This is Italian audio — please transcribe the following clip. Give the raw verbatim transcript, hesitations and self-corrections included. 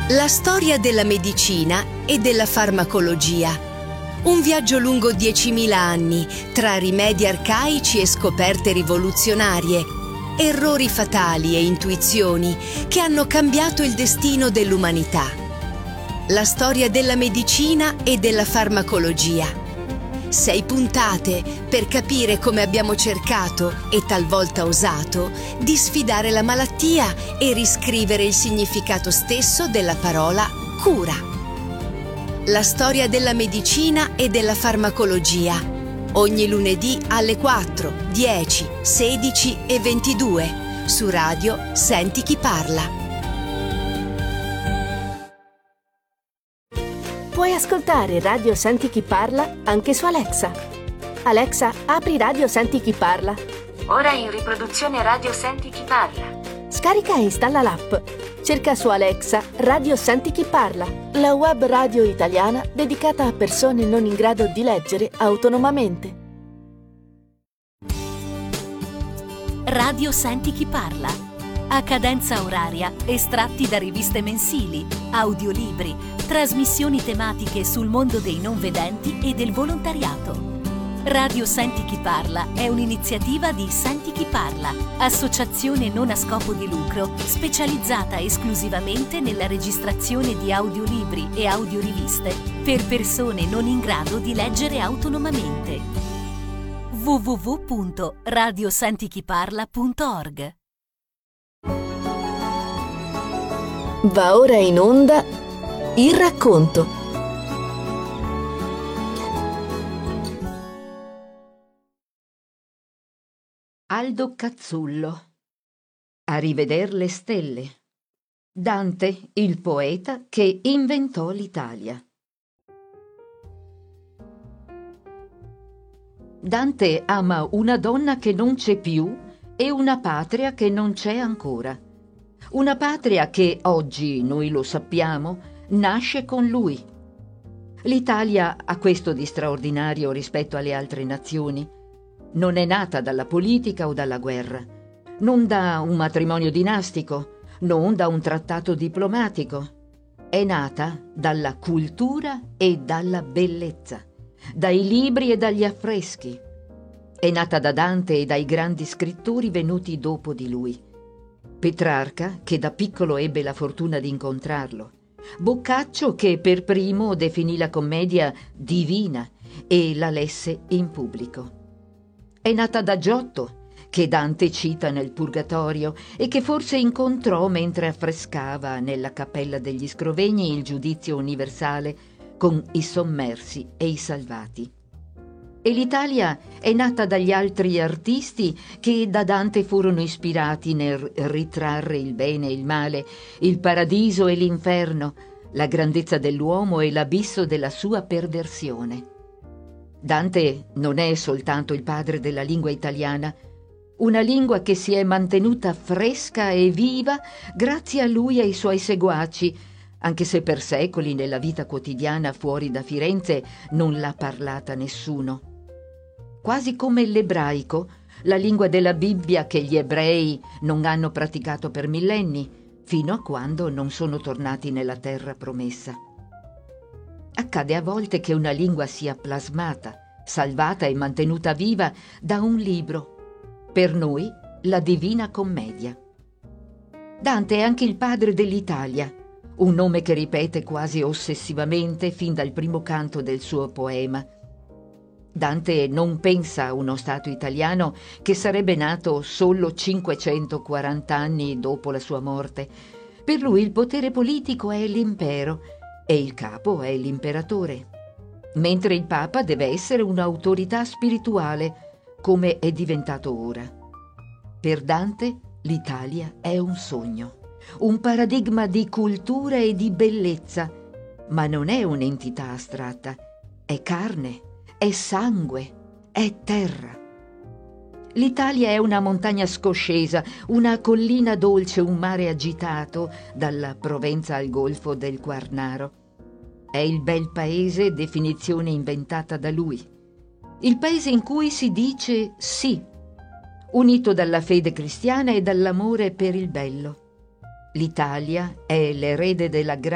La storia della medicina e della farmacologia. Un viaggio lungo diecimila anni tra rimedi arcaici e scoperte rivoluzionarie, errori fatali e intuizioni che hanno cambiato il destino dell'umanità. La storia della medicina e della farmacologia. Sei puntate per capire come abbiamo cercato, e talvolta osato, di sfidare la malattia e riscrivere il significato stesso della parola cura. La storia della medicina e della farmacologia. Ogni lunedì alle quattro, dieci, sedici e ventidue su Radio Senti Chi Parla. Puoi ascoltare Radio Senti Chi Parla anche su Alexa. Alexa, apri Radio Senti Chi Parla. Ora in riproduzione Radio Senti Chi Parla. Scarica e installa l'app. Cerca su Alexa Radio Senti Chi Parla, la web radio italiana dedicata a persone non in grado di leggere autonomamente. Radio Senti Chi Parla. A cadenza oraria, estratti da riviste mensili, audiolibri, trasmissioni tematiche sul mondo dei non vedenti e del volontariato. Radio Senti Chi Parla è un'iniziativa di Senti Chi Parla, associazione non a scopo di lucro specializzata esclusivamente nella registrazione di audiolibri e audioriviste per persone non in grado di leggere autonomamente. w w w punto radio senti chi parla punto org. Va ora in onda il racconto. Aldo Cazzullo. A riveder le stelle. Dante, il poeta che inventò l'Italia. Dante ama una donna che non c'è più e una patria che non c'è ancora. Una patria che, oggi noi lo sappiamo, nasce con lui. L'Italia ha questo di straordinario rispetto alle altre nazioni. Non è nata dalla politica o dalla guerra, non da un matrimonio dinastico, non da un trattato diplomatico. È nata dalla cultura e dalla bellezza, dai libri e dagli affreschi. È nata da Dante e dai grandi scrittori venuti dopo di lui. Petrarca, che da piccolo ebbe la fortuna di incontrarlo. Boccaccio, che per primo definì la commedia divina e la lesse in pubblico. È nata da Giotto, che Dante cita nel Purgatorio e che forse incontrò mentre affrescava nella Cappella degli Scrovegni il giudizio universale con i sommersi e i salvati. E l'Italia è nata dagli altri artisti che da Dante furono ispirati nel ritrarre il bene e il male, il paradiso e l'inferno, la grandezza dell'uomo e l'abisso della sua perversione. Dante non è soltanto il padre della lingua italiana, una lingua che si è mantenuta fresca e viva grazie a lui e ai suoi seguaci, anche se per secoli nella vita quotidiana fuori da Firenze non l'ha parlata nessuno. Quasi come l'ebraico, la lingua della Bibbia che gli ebrei non hanno praticato per millenni, fino a quando non sono tornati nella terra promessa. Accade a volte che una lingua sia plasmata, salvata e mantenuta viva da un libro. Per noi, la Divina Commedia. Dante è anche il padre dell'Italia, un nome che ripete quasi ossessivamente fin dal primo canto del suo poema. Dante non pensa a uno Stato italiano che sarebbe nato solo cinquecentoquaranta anni dopo la sua morte. Per lui il potere politico è l'impero e il capo è l'imperatore, mentre il Papa deve essere un'autorità spirituale, come è diventato ora. Per Dante l'Italia è un sogno, un paradigma di cultura e di bellezza, ma non è un'entità astratta, è carne, è sangue, è terra. L'Italia è una montagna scoscesa, una collina dolce, un mare agitato, dalla Provenza al golfo del Quarnaro. È il bel paese, definizione inventata da lui. Il paese in cui si dice sì, unito dalla fede cristiana e dall'amore per il bello. L'Italia è l'erede della